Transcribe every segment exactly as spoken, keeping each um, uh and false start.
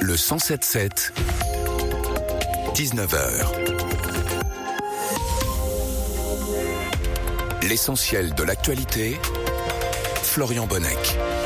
Le cent sept sept, dix-neuf heures. L'essentiel de l'actualité, Florian Bonnec.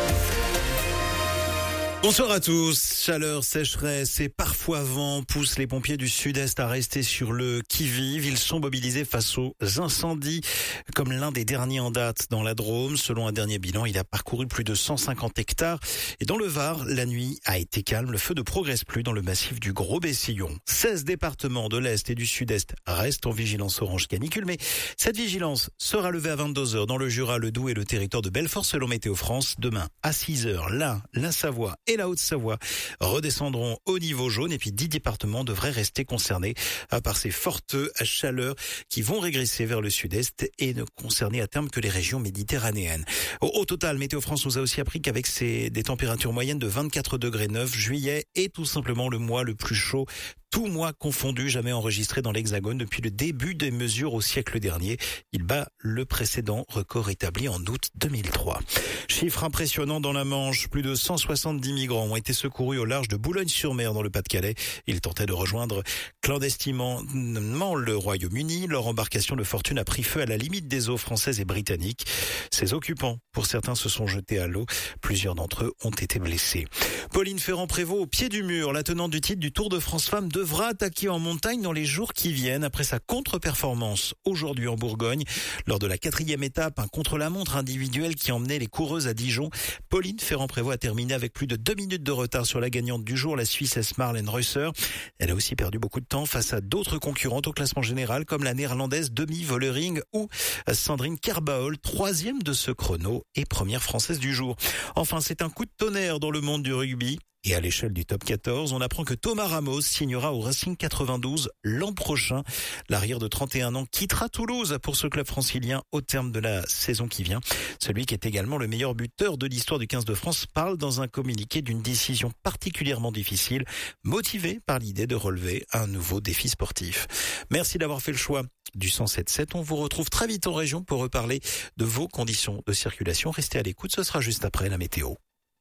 Bonsoir à tous. Chaleur, sécheresse et parfois vent poussent les pompiers du Sud-Est à rester sur le qui-vive. Ils sont mobilisés face aux incendies, comme l'un des derniers en date dans la Drôme. Selon un dernier bilan, il a parcouru plus de cent cinquante hectares. Et dans le Var, la nuit a été calme. Le feu ne progresse plus dans le massif du Gros-Bessillon. seize départements de l'Est et du Sud-Est restent en vigilance orange canicule. Mais cette vigilance sera levée à vingt-deux heures dans le Jura, le Doubs et le territoire de Belfort selon Météo France. Demain, à six heures, l'Ain, la Savoie et la Haute-Savoie redescendront au niveau jaune et puis dix départements devraient rester concernés par ces fortes chaleurs qui vont régresser vers le sud-est et ne concerner à terme que les régions méditerranéennes. Au, au total, Météo France nous a aussi appris qu'avec ces, des températures moyennes de vingt-quatre degrés neuf, juillet est tout simplement le mois le plus chaud, tout mois confondu, jamais enregistré dans l'Hexagone depuis le début des mesures au siècle dernier. Il bat le précédent record établi en août deux mille trois. Chiffre impressionnant dans la Manche, plus de cent soixante-dix migrants ont été secourus au large de Boulogne-sur-Mer dans le Pas-de-Calais. Ils tentaient de rejoindre clandestinement le Royaume-Uni. Leur embarcation de fortune a pris feu à la limite des eaux françaises et britanniques. Ces occupants, pour certains, se sont jetés à l'eau. Plusieurs d'entre eux ont été blessés. Pauline Ferrand-Prévot au pied du mur. La tenante du titre du Tour de France Femmes devra attaquer en montagne dans les jours qui viennent après sa contre-performance aujourd'hui en Bourgogne. Lors de la quatrième étape, un contre-la-montre individuel qui emmenait les coureuses à Dijon. Pauline Ferrand-Prévot a terminé avec plus de deux minutes de retard sur la gagnante du jour, la Suissesse Marlène Reusser. Elle a aussi perdu beaucoup de temps face à d'autres concurrentes au classement général comme la néerlandaise Demi Vollering ou Sandrine Kerbaol, troisième de ce chrono et première française du jour. Enfin, c'est un coup de tonnerre dans le monde du rugby. Et à l'échelle du top quatorze, on apprend que Thomas Ramos signera au Racing quatre-vingt-douze l'an prochain. L'arrière de trente et un ans quittera Toulouse pour ce club francilien au terme de la saison qui vient. Celui qui est également le meilleur buteur de l'histoire du quinze de France parle dans un communiqué d'une décision particulièrement difficile, motivé par l'idée de relever un nouveau défi sportif. Merci d'avoir fait le choix du cent sept sept. On vous retrouve très vite en région pour reparler de vos conditions de circulation. Restez à l'écoute, ce sera juste après la météo.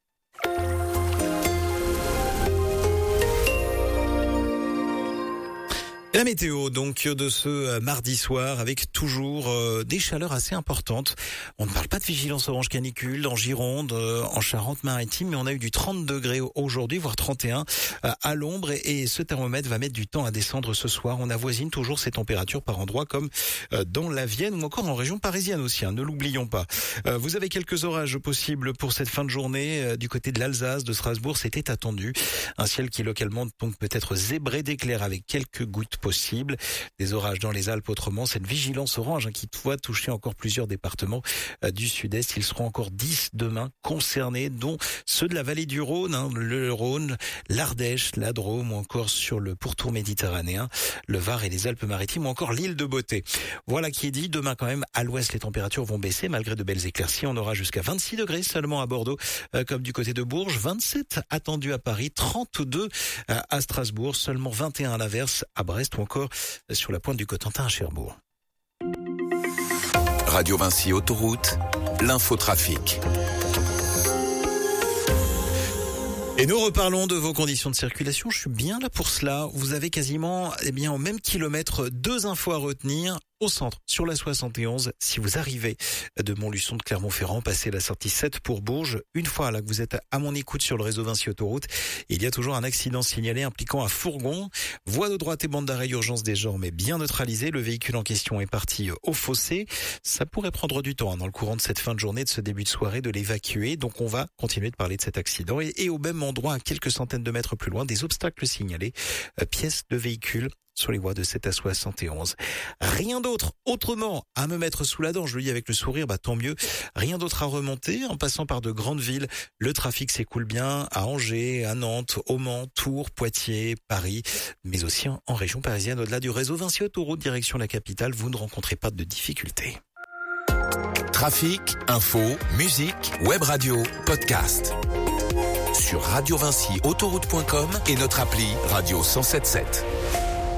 La météo donc de ce mardi soir avec toujours euh, des chaleurs assez importantes. On ne parle pas de vigilance orange canicule en Gironde, euh, en Charente-Maritime, mais on a eu du trente degrés aujourd'hui, voire trente et un euh, à l'ombre et, et ce thermomètre va mettre du temps à descendre ce soir. On avoisine toujours ces températures par endroits comme euh, dans la Vienne ou encore en région parisienne aussi, hein, ne l'oublions pas. Euh, vous avez quelques orages possibles pour cette fin de journée euh, du côté de l'Alsace, de Strasbourg, c'était attendu. Un ciel qui localement donc peut être zébré d'éclairs avec quelques gouttes possible. Des orages dans les Alpes autrement. Cette vigilance orange hein, qui doit toucher encore plusieurs départements euh, du sud-est. Ils seront encore dix demain concernés, dont ceux de la vallée du Rhône, hein, le Rhône, l'Ardèche, la Drôme ou encore sur le pourtour méditerranéen, le Var et les Alpes-Maritimes ou encore l'île de Beauté. Voilà qui est dit. Demain quand même, à l'ouest, les températures vont baisser malgré de belles éclaircies. On aura jusqu'à vingt-six degrés seulement à Bordeaux, euh, comme du côté de Bourges, vingt-sept attendus à Paris, trente-deux euh, à Strasbourg, seulement vingt et un à l'Averse, à Brest ou encore sur la pointe du Cotentin à Cherbourg. Radio Vinci Autoroute, l'infotrafic. Et nous reparlons de vos conditions de circulation. Je suis bien là pour cela. Vous avez quasiment, eh bien, au même kilomètre, deux infos à retenir. Au centre, sur la soixante et onze, si vous arrivez de Montluçon, de Clermont-Ferrand, passez la sortie sept pour Bourges. Une fois là que vous êtes à mon écoute sur le réseau Vinci Autoroute, il y a toujours un accident signalé impliquant un fourgon. Voie de droite et bande d'arrêt urgence désormais bien neutralisée. Le véhicule en question est parti au fossé. Ça pourrait prendre du temps hein, dans le courant de cette fin de journée, de ce début de soirée, de l'évacuer. Donc on va continuer de parler de cet accident. Et, et au même endroit, à quelques centaines de mètres plus loin, des obstacles signalés, euh, pièces de véhicules sur les voies de sept à soixante et onze. Rien d'autre, autrement, à me mettre sous la dent, je le dis avec le sourire, bah tant mieux. Rien d'autre à remonter, en passant par de grandes villes. Le trafic s'écoule bien à Angers, à Nantes, au Mans, Tours, Poitiers, Paris, mais aussi en région parisienne. Au-delà du réseau Vinci Autoroute, direction la capitale, vous ne rencontrez pas de difficultés. Trafic, info, musique, web radio, podcast. Sur radio vinci autoroute point com et notre appli Radio cent sept sept.